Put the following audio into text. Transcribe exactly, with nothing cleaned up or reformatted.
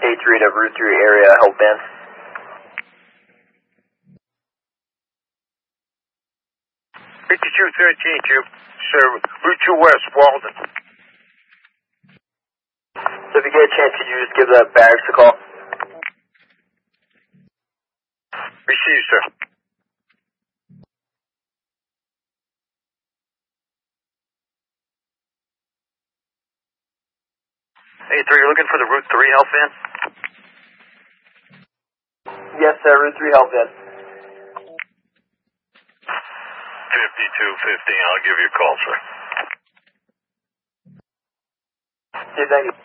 K three to Route three area, help band. fifty-two thirteen, Jupe. Sir, Route two West, Walden. So if you get a chance, could you just give the barracks a call? Received, sir. Hey, three, you're looking for the Route three help van? Yes, sir, Route three help band. fifty-two fifteen, I'll give you a call, sir. Okay, thank you.